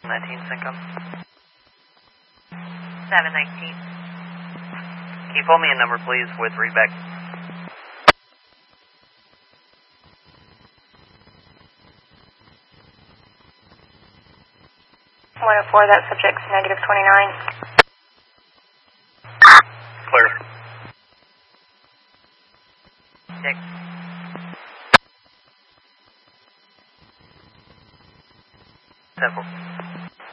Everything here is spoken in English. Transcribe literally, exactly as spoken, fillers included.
nineteen, Cinco. seven nineteen. Can you pull me a number, please, with readback? one oh four, that subject's negative twenty-nine. Clear. Six. Simple.